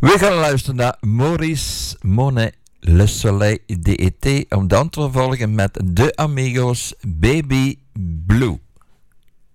We gaan luisteren naar Maurice Monet, Le Soleil d'été, om dan te vervolgen met De Amigos, Baby Blue.